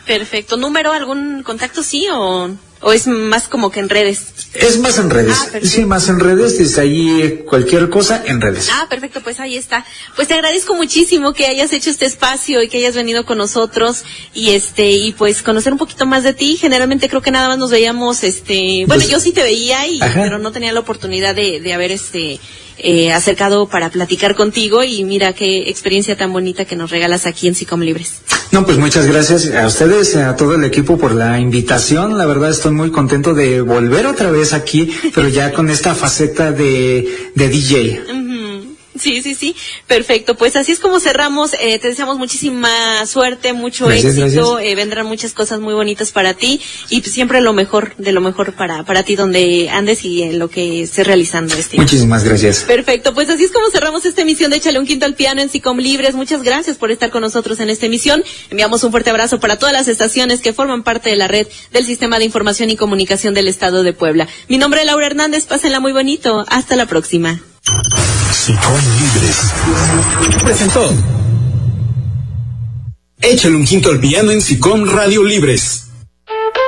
Perfecto. ¿Número, algún contacto sí o es más como que en redes? Es más en redes. Sí, más en redes. Desde ahí cualquier cosa en redes. Perfecto, pues ahí está. Pues te agradezco muchísimo que hayas hecho este espacio y que hayas venido con nosotros y pues conocer un poquito más de ti. Generalmente creo que nada más nos veíamos, bueno, yo sí te veía pero no tenía la oportunidad de haber acercado para platicar contigo, y mira qué experiencia tan bonita que nos regalas aquí en SICOM Libres. No, pues muchas gracias a ustedes, a todo el equipo por la invitación. La verdad estoy muy contento de volver otra vez aquí, pero ya con esta faceta de DJ. Sí, perfecto. Pues así es como cerramos. Te deseamos muchísima suerte, mucho Gracias. éxito. Vendrán muchas cosas muy bonitas para ti, y pues siempre lo mejor de lo mejor para ti donde andes y en lo que estés realizando. Muchísimas gracias. Perfecto, pues así es como cerramos esta emisión de Échale un Quinto al Piano en SICOM Libres. Muchas gracias por estar con nosotros en esta emisión. Enviamos un fuerte abrazo para todas las estaciones que forman parte de la red del Sistema de Información y Comunicación del Estado de Puebla. Mi nombre es Laura Hernández, pásenla muy bonito. Hasta la próxima. SICOM Libres presentó Échale un Quinto al Piano en SICOM Radio Libres.